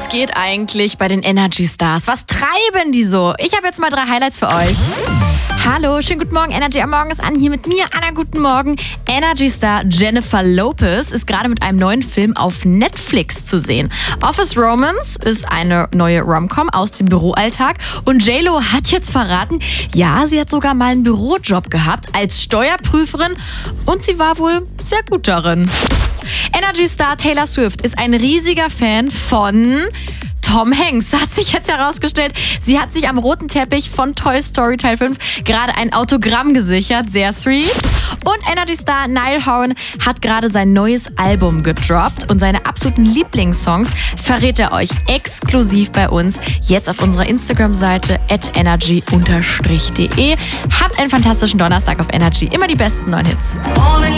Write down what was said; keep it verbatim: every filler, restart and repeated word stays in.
geht eigentlich bei den Energy Stars? Was treiben die so? Ich habe jetzt mal drei Highlights für euch. Hallo, schönen guten Morgen. Energy am Morgen ist an. Hier mit mir, Anna, guten Morgen. Energy-Star Jennifer Lopez ist gerade mit einem neuen Film auf Netflix zu sehen. Office Romance ist eine neue Rom-Com aus dem Büroalltag. Und J-Lo hat jetzt verraten, ja, sie hat sogar mal einen Bürojob gehabt als Steuerprüferin. Und sie war wohl sehr gut darin. Energy-Star Taylor Swift ist ein riesiger Fan von Tom Hanks, hat sich jetzt herausgestellt. Sie hat sich am roten Teppich von Toy Story Teil fünf gerade ein Autogramm gesichert. Sehr sweet. Und Energy-Star Niall Horan hat gerade sein neues Album gedroppt. Und seine absoluten Lieblingssongs verrät er euch exklusiv bei uns. Jetzt auf unserer Instagram-Seite at energy de. Habt einen fantastischen Donnerstag auf Energy. Immer die besten neuen Hits.